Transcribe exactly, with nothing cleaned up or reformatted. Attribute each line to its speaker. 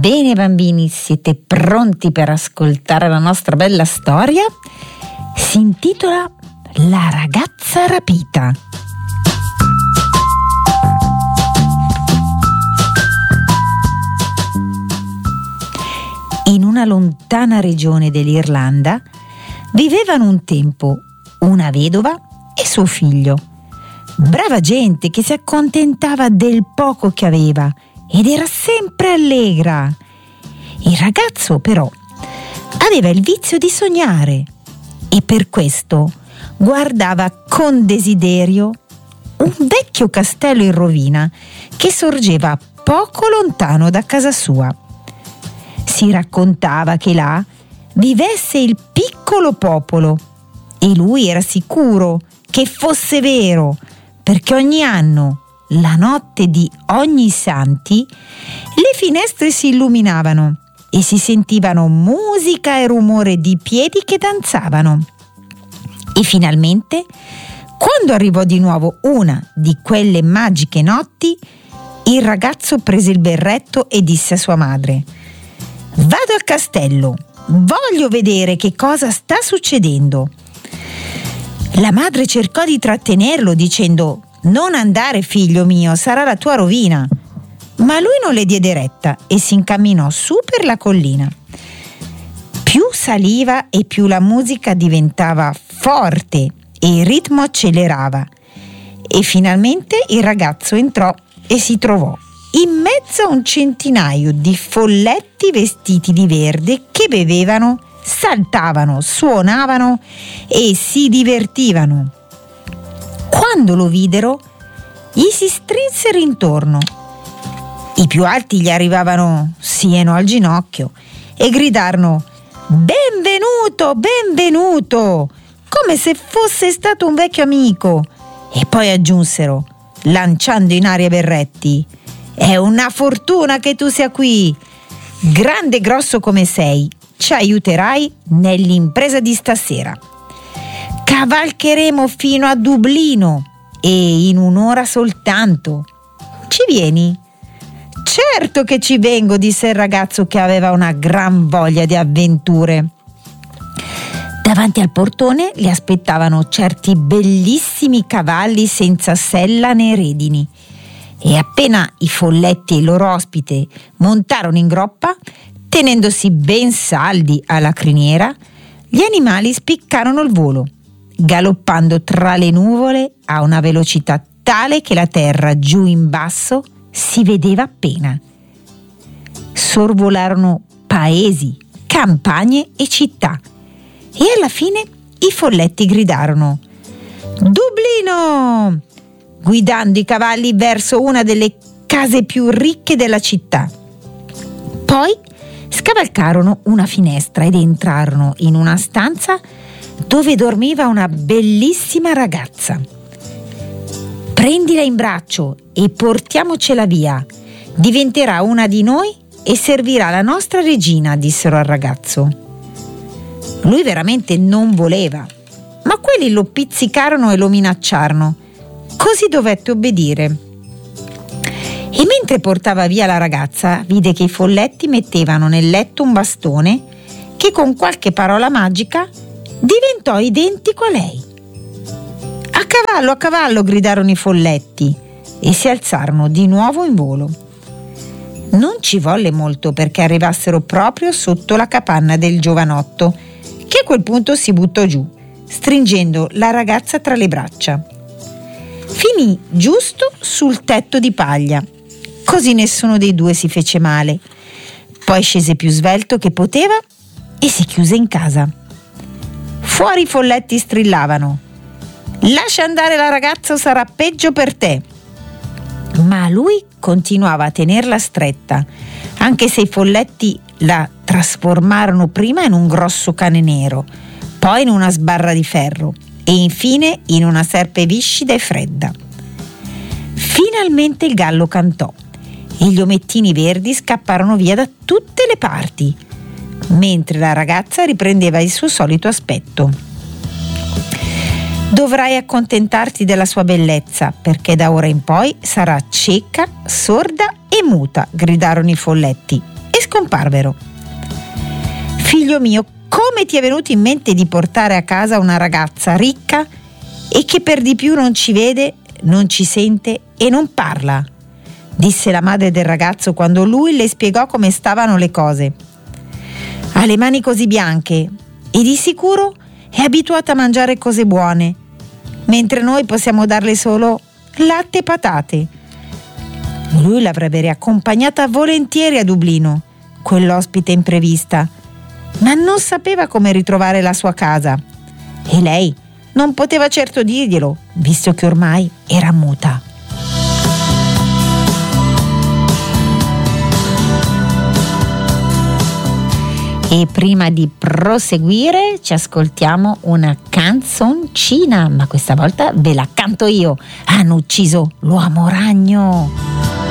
Speaker 1: Bene bambini, siete pronti per ascoltare la nostra bella storia? Si intitola La ragazza rapita. In una lontana regione dell'Irlanda vivevano un tempo una vedova e suo figlio. Brava gente che si accontentava del poco che aveva ed era sempre allegra. Il ragazzo però aveva il vizio di sognare e per questo guardava con desiderio un vecchio castello in rovina che sorgeva poco lontano da casa sua. Si raccontava che là vivesse il piccolo popolo e lui era sicuro che fosse vero, perché ogni anno, la notte di Ogni Santi, le finestre si illuminavano e si sentivano musica e rumore di piedi che danzavano. E finalmente, quando arrivò di nuovo una di quelle magiche notti, il ragazzo prese il berretto e disse a sua madre: «Vado al castello, voglio vedere che cosa sta succedendo». La madre cercò di trattenerlo dicendo: «Non andare, figlio mio, sarà la tua rovina». Ma lui non le diede retta e si incamminò su per la collina. Più saliva e più la musica diventava forte e il ritmo accelerava. E finalmente il ragazzo entrò e si trovò in mezzo a un centinaio di folletti vestiti di verde che bevevano, saltavano, suonavano e si divertivano. Quando lo videro, gli si strinsero intorno. I più alti gli arrivavano sino al ginocchio e gridarono: «Benvenuto, benvenuto!» come se fosse stato un vecchio amico. E poi aggiunsero, lanciando in aria berretti: «È una fortuna che tu sia qui! Grande e grosso come sei, ci aiuterai nell'impresa di stasera. Cavalcheremo fino a Dublino e in un'ora soltanto. Ci vieni?» «Certo che ci vengo», disse il ragazzo che aveva una gran voglia di avventure. Davanti al portone li aspettavano certi bellissimi cavalli senza sella né redini. E appena i folletti e il loro ospite montarono in groppa, tenendosi ben saldi alla criniera, gli animali spiccarono il volo, galoppando tra le nuvole a una velocità tale che la terra giù in basso si vedeva appena. Sorvolarono paesi, campagne e città e alla fine i folletti gridarono: «Dublino!», guidando i cavalli verso una delle case più ricche della città. Poi scavalcarono una finestra ed entrarono in una stanza dove dormiva una bellissima ragazza. «Prendila in braccio e portiamocela via. Diventerà una di noi e servirà la nostra regina», dissero al ragazzo. Lui veramente non voleva, ma quelli lo pizzicarono e lo minacciarono. Così dovette obbedire. E mentre portava via la ragazza, vide che i folletti mettevano nel letto un bastone che con qualche parola magica diventò identico a lei. «A cavallo, a cavallo!», gridarono i folletti e si alzarono di nuovo in volo. Non ci volle molto perché arrivassero proprio sotto la capanna del giovanotto, che a quel punto si buttò giù, stringendo la ragazza tra le braccia. Finì giusto sul tetto di paglia, così nessuno dei due si fece male. Poi scese più svelto che poteva e si chiuse in casa. Fuori i folletti strillavano: «Lascia andare la ragazza o sarà peggio per te». Ma lui continuava a tenerla stretta, anche se i folletti la trasformarono prima in un grosso cane nero, poi in una sbarra di ferro e infine in una serpe viscida e fredda. Finalmente il gallo cantò e gli omettini verdi scapparono via da tutte le parti, mentre la ragazza riprendeva il suo solito aspetto. «Dovrai accontentarti della sua bellezza, perché da ora in poi sarà cieca, sorda e muta», gridarono i folletti e scomparvero. Figlio mio, come ti è venuto in mente di portare a casa una ragazza ricca e che per di più non ci vede, non ci sente e non parla? Disse la madre del ragazzo quando lui le spiegò come stavano le cose. Ha le mani così bianche e di sicuro è abituata a mangiare cose buone, mentre noi possiamo darle solo latte e patate. Lui l'avrebbe riaccompagnata volentieri a Dublino, quell'ospite imprevista, ma non sapeva come ritrovare la sua casa e lei non poteva certo dirglielo, visto che ormai era muta. E prima di proseguire ci ascoltiamo una canzoncina, ma questa volta ve la canto io. Hanno ucciso l'uomo ragno.